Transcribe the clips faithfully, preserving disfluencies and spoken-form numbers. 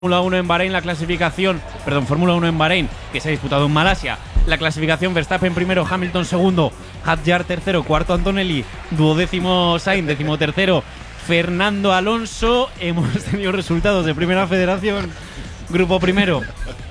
Fórmula uno en Bahrein, la clasificación, perdón, Fórmula uno en Bahrein, que se ha disputado en Malasia. La clasificación: Verstappen primero, Hamilton segundo, Hadjar tercero, cuarto Antonelli, duodécimo Sainz, décimo tercero Fernando Alonso. Hemos tenido resultados de Primera Federación. Grupo primero: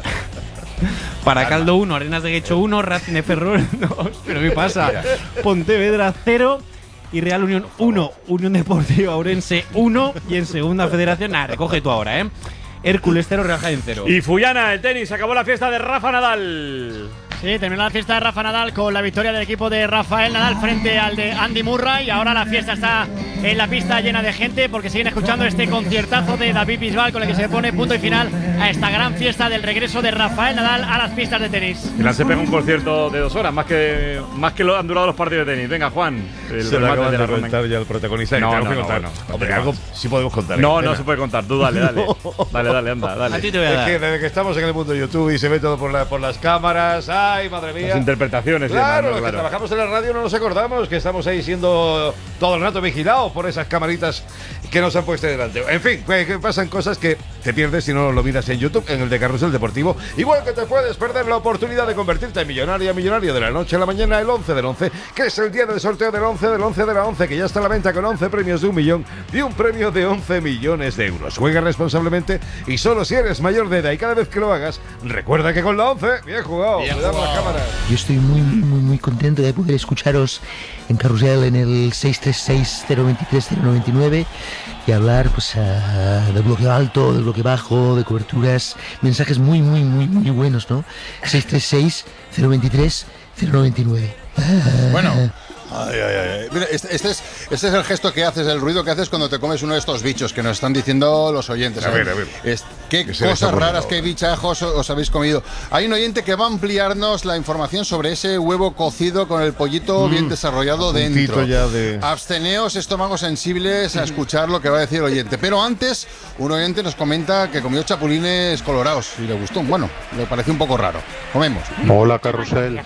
Paracaldo uno, Arenas de Guecho uno, Racing de Ferrol dos, ¿pero qué pasa? Pontevedra cero y Real Unión uno, Unión Deportiva Ourense uno. Y en Segunda Federación, nada, recoge tú ahora, ¿eh? Hércules cero, Real Jaén cero. Y Fuyana, el tenis, acabó la fiesta de Rafa Nadal. Sí, terminó la fiesta de Rafa Nadal con la victoria del equipo de Rafael Nadal frente al de Andy Murray. Y ahora la fiesta está en la pista llena de gente porque siguen escuchando este conciertazo de David Bisbal con el que se pone punto y final a esta gran fiesta del regreso de Rafael Nadal a las pistas de tenis. Milán se pega un concierto de dos horas, más que más que lo han durado los partidos de tenis. Venga, Juan. El se lo acaban de, de contar ya el protagonista. No, no, no, que no, contar. no, no, Hombre, algo sí podemos contar. No, ¿eh? no se puede contar. Tú dale, dale. Dale, dale, anda, dale. A ti te voy a dar. Es que desde que estamos en el mundo de YouTube y se ve todo por, la, por las cámaras, ay, madre mía. Las interpretaciones. Claro, demás, no, los claro. que trabajamos en la radio no nos acordamos que estamos ahí siendo todo el rato vigilados por esas camaritas que nos han puesto delante. En fin, que, que pasan cosas que te pierdes si no lo miras en YouTube, en el de Carrusel Deportivo. Igual que te puedes perder la oportunidad de convertirte en millonaria, millonario de la noche a la mañana, el once del once, que es el día del sorteo del once del once de la once, que ya está a la venta con once premios de un millón y un premio de once millones de euros. Juega responsablemente y solo si eres mayor de edad, y cada vez que lo hagas, recuerda que con la once, bien jugado, bien cuidado jugado. las cámaras. Yo estoy muy, muy, muy contento de poder escucharos en Carrusel en el seis tres seis, cero dos tres, cero nueve nueve y hablar pues uh, de bloque alto, de bloque bajo, de coberturas, mensajes muy, muy, muy, muy buenos, ¿no? seis tres seis, cero dos tres, cero nueve nueve. Bueno. Ay, ay, ay. Mira, este, este, es, este es el gesto que haces, el ruido que haces cuando te comes uno de estos bichos que nos están diciendo los oyentes. A ver, a ver. Es, qué Que se cosas les raras, ocurre. qué bichajos os habéis comido. Hay un oyente que va a ampliarnos la información sobre ese huevo cocido con el pollito mm, bien desarrollado dentro. Ya de... Absteneos, estómagos sensibles a escuchar lo que va a decir el oyente. Pero antes, un oyente nos comenta que comió chapulines colorados y le gustó. Bueno, le pareció un poco raro. Comemos. Hola, Carrusel.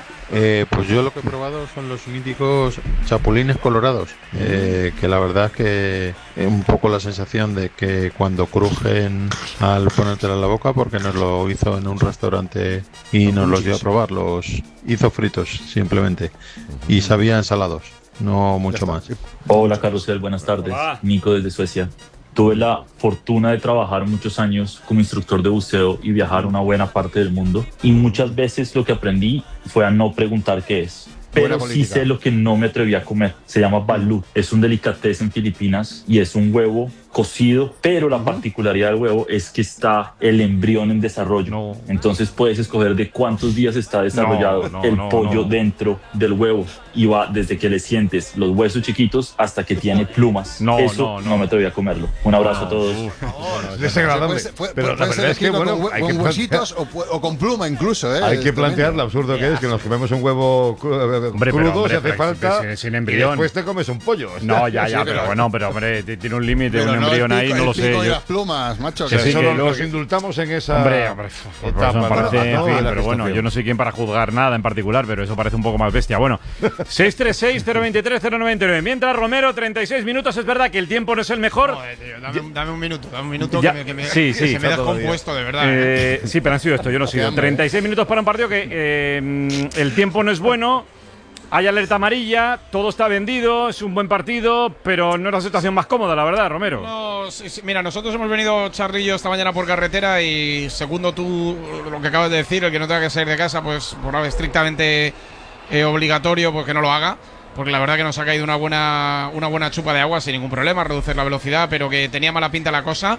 Eh, pues yo lo que he probado son los míticos chapulines colorados, eh, que la verdad es que es un poco la sensación de que cuando crujen al ponértela en la boca, porque nos lo hizo en un restaurante y nos los dio a probar, los hizo fritos simplemente y sabían salados, no mucho más. Hola, Carrusel, buenas tardes. Hola. Nico desde Suecia. Tuve la fortuna de trabajar muchos años como instructor de buceo y viajar una buena parte del mundo. Y muchas veces lo que aprendí fue a no preguntar qué es. Pero sí sé lo que no me atreví a comer. Se llama balut. Es un delicatessen en Filipinas y es un huevo cocido, pero la particularidad del huevo es que está el embrión en desarrollo. No. Entonces puedes escoger de cuántos días está desarrollado No, no, el no, pollo no. dentro del huevo. Y va desde que le sientes los huesos chiquitos hasta que tiene plumas. No, Eso no, no, no. me atreví a comerlo. Un abrazo No, a todos. uf. Es desagradable. Puede- puede- Pero la puedes verdad es que, elegirlo bueno, con, hay con que plantear, huesitos o, pu- o con pluma incluso, ¿eh? hay que Es plantear tremendo. lo absurdo que es que nos comemos un huevo cru- eh, Hombre, pero, crudo hombre, si hace pero falta sin- sin y embrión. después te comes un pollo. No, ya, ya, Sí, pero pero- bueno, pero hombre, t- tiene un límite, Pero un no embrión el ahí, pico- no lo el sé. pico y yo- las plumas, macho. Que que sí, eso que nos, luego- nos indultamos en esa Hombre, hombre, pues etapa eso me parece, de la- en no, fin, de la pero bueno, gestación. yo no sé quién para juzgar nada en particular, pero eso parece un poco más bestia. Bueno, seis tres seis, cero dos tres, cero nueve nueve. Mientras, Romero, treinta y seis minutos, es verdad que el tiempo no es el mejor. Joder, tío, dame, un- dame un minuto, dame un minuto Ya, que, me, que, me, sí, que sí, se me está da todavía. compuesto, de verdad. ¿eh? Eh, sí, pero han sido esto, yo no he sido. hambre. treinta y seis minutos para un partido que eh, el tiempo no es bueno. Hay alerta amarilla, todo está vendido, es un buen partido, pero no es la situación más cómoda, la verdad, Romero. No, sí, sí, mira, nosotros hemos venido charrillo esta mañana por carretera y segundo tú lo que acabas de decir, el que no tenga que salir de casa, pues por algo estrictamente eh, obligatorio, pues que no lo haga. Porque la verdad que nos ha caído una buena, una buena chupa de agua sin ningún problema, reducir la velocidad, pero que tenía mala pinta la cosa.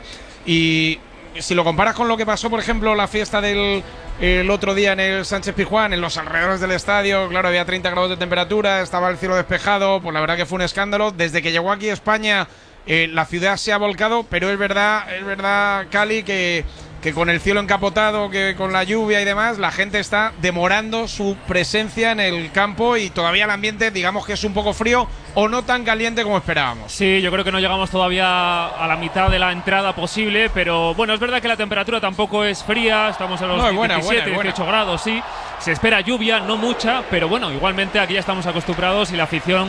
Y si lo comparas con lo que pasó, por ejemplo, la fiesta del el otro día en el Sánchez Pizjuán, en los alrededores del estadio, claro, había treinta grados de temperatura, estaba el cielo despejado, pues la verdad que fue un escándalo. Desde que llegó aquí a España, eh, la ciudad se ha volcado, pero es verdad, es verdad, Cali, que, que con el cielo encapotado, que con la lluvia y demás, la gente está demorando su presencia en el campo y todavía el ambiente, digamos que es un poco frío o no tan caliente como esperábamos. Sí, yo creo que no llegamos todavía a la mitad de la entrada posible, pero bueno, es verdad que la temperatura tampoco es fría, estamos a los No, es buena, diecisiete, buena, es buena. dieciocho grados, sí. Se espera lluvia, no mucha, pero bueno, igualmente aquí ya estamos acostumbrados y la afición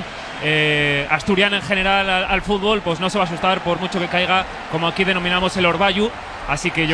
eh, asturiana en general al, al fútbol pues no se va a asustar por mucho que caiga, como aquí denominamos el orvallo. Así que yo